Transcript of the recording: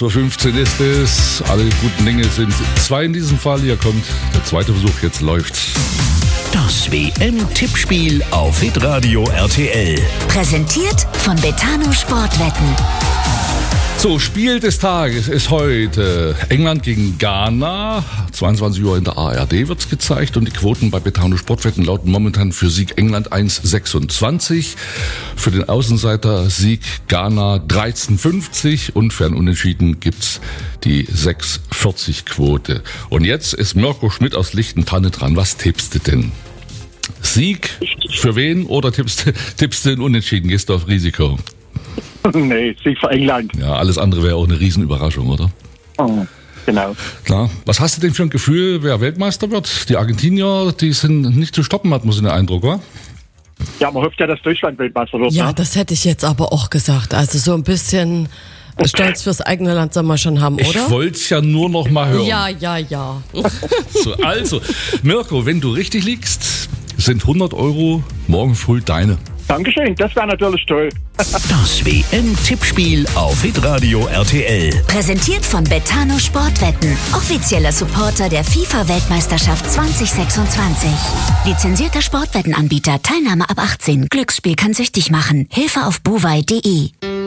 8.15 Uhr ist es. Alle guten Dinge sind 2 in diesem Fall. Hier kommt der zweite Versuch. Jetzt läuft's. Das WM-Tippspiel auf Hitradio RTL. Präsentiert von Betano Sportwetten. So, Spiel des Tages ist heute England gegen Ghana. 22 Uhr in der ARD wird's gezeigt und die Quoten bei Betano Sportwetten lauten momentan für Sieg England 1,26, für den Außenseiter Sieg Ghana 13,50 und für ein Unentschieden gibt's die 6,40 Quote. Und jetzt ist Mirko Schmidt aus Lichtentanne dran. Was tippst du denn? Sieg für wen oder tippst du in Unentschieden? Gehst du auf Risiko? Nee, Sieg für England. Ja, alles andere wäre auch eine Riesenüberraschung, oder? Oh, genau. Klar. Was hast du denn für ein Gefühl, wer Weltmeister wird? Die Argentinier, die sind nicht zu stoppen, hat man so den Eindruck, oder? Ja, man hofft ja, dass Deutschland Weltmeister wird. Ja, ne? das hätte ich jetzt aber auch gesagt. Also so ein bisschen Stolz fürs eigene Land soll man schon haben, oder? Ich wollte es ja nur noch mal hören. Ja. So, also, Mirko, wenn du richtig liegst, sind 100 € morgen früh deine. Dankeschön, das wäre natürlich toll. Das WM-Tippspiel auf Hitradio RTL. Präsentiert von Betano Sportwetten. Offizieller Supporter der FIFA-Weltmeisterschaft 2026. Lizenzierter Sportwettenanbieter. Teilnahme ab 18. Glücksspiel kann süchtig machen. Hilfe auf buwei.de.